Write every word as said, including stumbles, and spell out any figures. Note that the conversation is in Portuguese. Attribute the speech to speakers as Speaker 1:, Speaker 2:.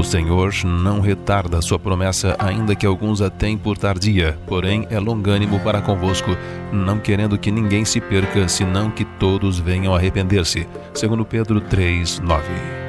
Speaker 1: O Senhor não retarda a sua promessa, ainda que alguns a tenham por tardia, porém é longânimo para convosco, não querendo que ninguém se perca, senão que todos venham a arrepender-se. Segundo Pedro três, nove.